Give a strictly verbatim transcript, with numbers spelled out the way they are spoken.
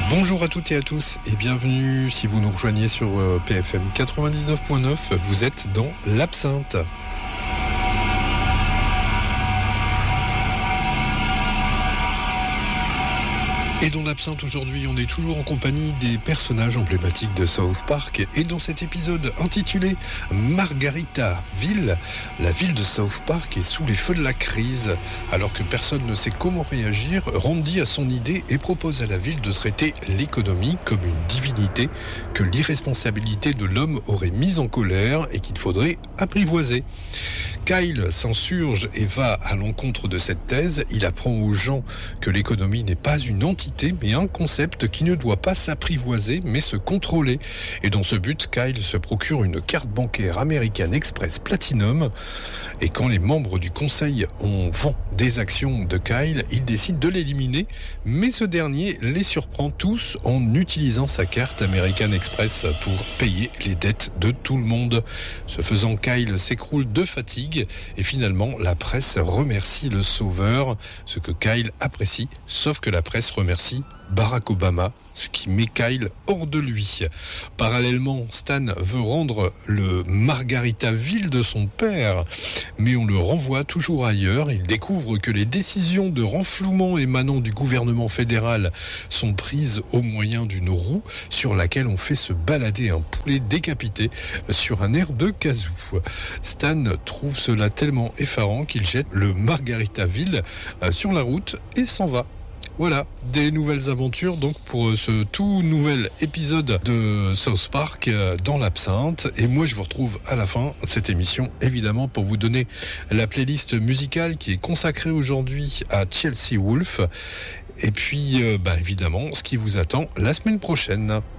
Bonjour à toutes et à tous et bienvenue si vous nous rejoignez sur P F M quatre-vingt-dix-neuf point neuf, vous êtes dans l'Absinthe. Et dans l'Absinthe aujourd'hui, on est toujours en compagnie des personnages emblématiques de South Park. Et dans cet épisode intitulé Margaritaville, la ville de South Park est sous les feux de la crise. Alors que personne ne sait comment réagir, Randy a son idée et propose à la ville de traiter l'économie comme une divinité que l'irresponsabilité de l'homme aurait mise en colère et qu'il faudrait apprivoiser. Kyle s'insurge et va à l'encontre de cette thèse. Il apprend aux gens que l'économie n'est pas une entité, mais un concept qui ne doit pas s'apprivoiser, mais se contrôler. Et dans ce but, Kyle se procure une carte bancaire American Express Platinum. Et quand les membres du conseil ont vend des actions de Kyle, ils décident de l'éliminer. Mais ce dernier les surprend tous en utilisant sa carte American Express pour payer les dettes de tout le monde. Ce faisant, Kyle s'écroule de fatigue. Et finalement, la presse remercie le sauveur, ce que Kyle apprécie, sauf que la presse remercie Barack Obama, ce qui met Kyle hors de lui. Parallèlement, Stan veut rendre le Margaritaville de son père, mais on le renvoie toujours ailleurs. Il découvre que les décisions de renflouement émanant du gouvernement fédéral sont prises au moyen d'une roue sur laquelle on fait se balader un poulet décapité sur un air de kazoo. Stan trouve cela tellement effarant qu'il jette le Margaritaville sur la route et s'en va. Voilà, des nouvelles aventures donc pour ce tout nouvel épisode de South Park dans l'Absinthe. Et moi je vous retrouve à la fin de cette émission évidemment pour vous donner la playlist musicale qui est consacrée aujourd'hui à Chelsea Wolfe. Et puis euh, bah, évidemment ce qui vous attend la semaine prochaine.